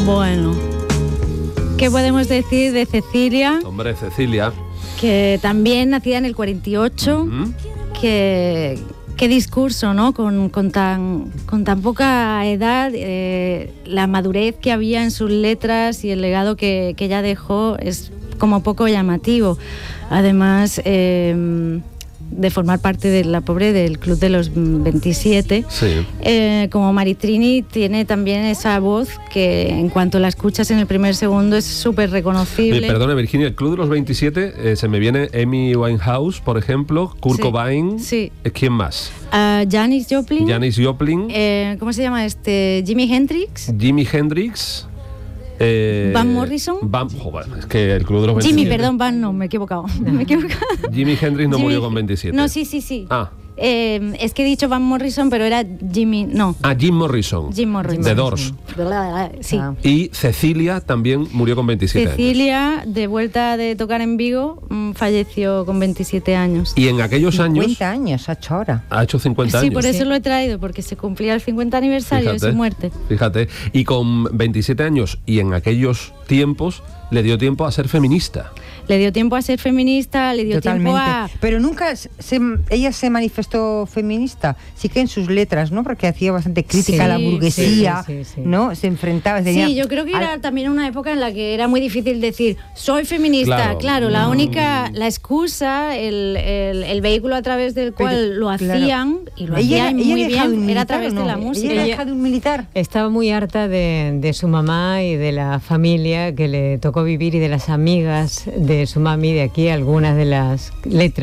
Bueno, ¿qué podemos decir de Cecilia? Hombre, Cecilia. Que también nacida en el 48, qué discurso, ¿no? Con tan poca edad, la madurez que había en sus letras y el legado que ella dejó es como poco llamativo. Además, de formar parte de la pobre del Club de los 27. Sí. Como Maritrini tiene también esa voz que en cuanto la escuchas en el primer segundo es súper reconocible. Perdona, Virginia, el Club de los 27, se me viene Amy Winehouse, por ejemplo, Kurt Cobain. Sí. ¿Quién más? Janis Joplin. Janis Joplin. ¿Cómo se llama este? Jimi Hendrix. Jimi Hendrix. Van Morrison. Joder, es que el Club de los 27. Jimmy, perdón, Van, no, me he equivocado. Jimi Hendrix no murió con 27. No, sí. Ah. Es que he dicho Van Morrison, pero era Jimmy, no. Jim Morrison. Jim Morrison. The Doors. Sí. Y Cecilia también murió con 27 Cecilia, de vuelta de tocar en Vigo, falleció con 27 años. Y en aquellos 50 años ha hecho ahora. Ha hecho 50 años. Sí, por eso lo he traído, porque se cumplía el 50 aniversario de su muerte. Fíjate, y con 27 años y en aquellos tiempos le dio tiempo a ser feminista. Le dio tiempo a ser feminista, le dio tiempo a... Pero nunca ella se manifestó feminista, sí que en sus letras, ¿no? Porque hacía bastante crítica a la burguesía, ¿no? Se enfrentaba... Sí, yo creo que era también una época en la que era muy difícil decir, soy feminista. Claro, la excusa, el vehículo a través del cual lo hacían, y lo hacían muy bien, era a través de la música. ¿Ella era de un militar? Estaba muy harta de su mamá y de la familia que le tocó vivir y de las amigas de su mami, de aquí algunas de las letras.